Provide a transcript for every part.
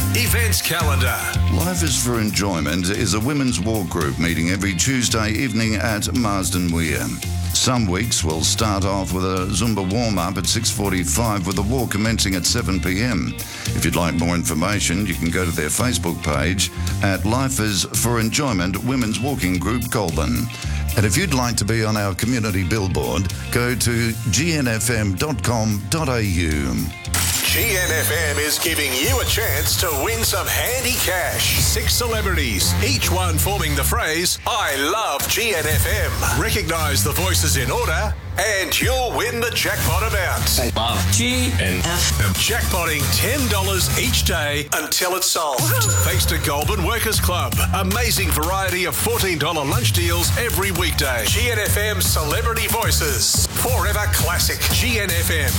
events calendar. Life is for Enjoyment is a women's walk group meeting every Tuesday evening at Marsden Weir. Some weeks will start off with a Zumba warm-up at 6:45 with the walk commencing at 7 p.m. If you'd like more information, you can go to their Facebook page at Life is for Enjoyment Women's Walking Group Goulburn. And if you'd like to be on our community billboard, go to gnfm.com.au. GNFM is giving you a chance to win some handy cash. 6 celebrities, each one forming the phrase, I love GNFM. Recognise the voices in order and you'll win the jackpot amount. I love GNFM. Jackpotting $10 each day until it's solved. Thanks to Goulburn Workers Club. Amazing variety of $14 lunch deals every weekday. GNFM Celebrity Voices. Forever classic. GNFM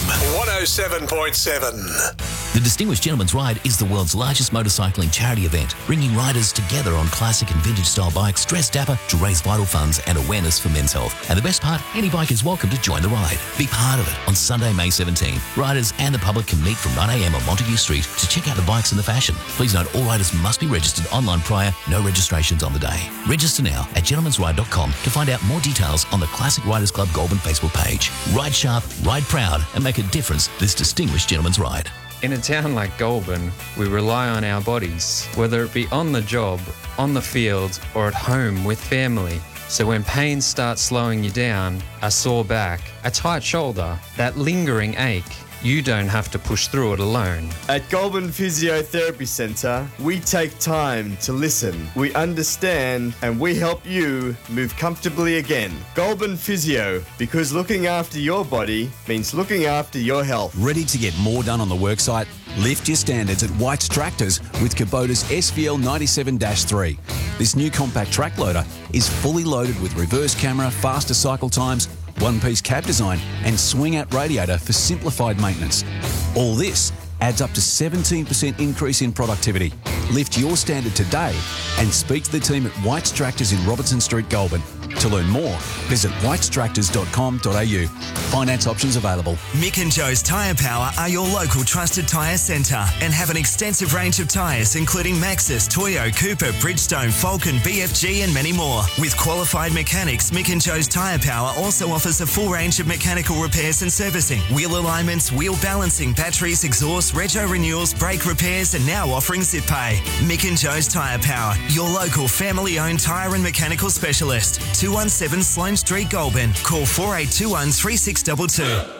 107.7. The Distinguished Gentleman's Ride is the world's largest motorcycling charity event, bringing riders together on classic and vintage style bikes dressed dapper to raise vital funds and awareness for men's health. And the best part, any bike is welcome to join the ride. Be part of it on Sunday, May 17. Riders and the public can meet from 9 a.m. on Montague Street to check out the bikes and the fashion. Please note all riders must be registered online prior, no registrations on the day. Register now at gentlemansride.com to find out more details on the Classic Riders Club Goulburn Facebook page. Ride sharp, ride proud, and make a difference this Distinguished Gentleman's Ride. In a town like Goulburn, we rely on our bodies, whether it be on the job, on the field, or at home with family. So when pain starts slowing you down, a sore back, a tight shoulder, that lingering ache, you don't have to push through it alone. At Goulburn Physiotherapy Centre, we take time to listen. We understand and we help you move comfortably again. Goulburn Physio, because looking after your body means looking after your health. Ready to get more done on the worksite? Lift your standards at White's Tractors with Kubota's SVL 97-3. This new compact track loader is fully loaded with reverse camera, faster cycle times, one-piece cab design and swing-out radiator for simplified maintenance. All this adds up to 17% increase in productivity. Lift your standard today and speak to the team at White's Tractors in Robertson Street, Goulburn. To learn more, visit whitestractors.com.au. Finance options available. Mick and Joe's Tyre Power are your local trusted tyre centre and have an extensive range of tyres including Maxxis, Toyo, Cooper, Bridgestone, Falcon, BFG and many more. With qualified mechanics, Mick and Joe's Tyre Power also offers a full range of mechanical repairs and servicing, wheel alignments, wheel balancing, batteries, exhaust, rego renewals, brake repairs and now offering Zip Pay. Mick and Joe's Tyre Power, your local family-owned tyre and mechanical specialist. 217 Sloane Street, Goulburn. Call 4821 3622.